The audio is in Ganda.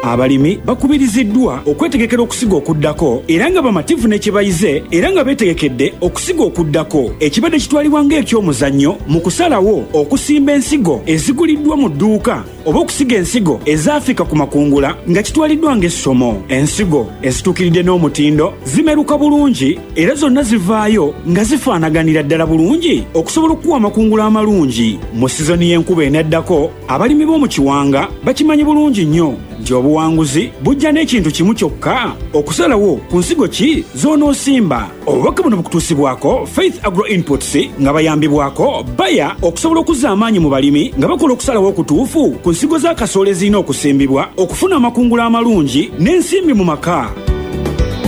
abalimi bakubiriziddwa okwetegekera okusiga okuddako era nga bamativu ne kyebayize era nga beetegekedde okusiga okuddako ekibadde kitwalibwa ng'ekyomuzannyo mu kusalawo okusimba ensigo eziguliddwa mu dduuka oba okusiga ensigo ezaafika ku makungula nga kitwaliddwa ng'essomo. Ensigo ezituukiridde n'omutindo zimeruka bulungi era zonna zivaayo nga zifaanaganira ddala bulungi okusobola okuwa amakungula amalungi. Mu sizoni y'enkuba enaddako abalimi b'omu kiwanga bakimanyi bulungi nnyo nti obuwanguzi bujja n'ekintu kimu kyokka, okusalawo ku nsigo ki z'onoosimba. Obubaka buno bukutuusibwako Faith Agro Inputs nga bayambibwako Bayer okusobola okuzza amaanyi mu balimi nga bakola okusalawo okutuufu ku nsigo za kasooli ezirina okusimbibwa okufuna amakungula amalungi n'ensimbi mu maka.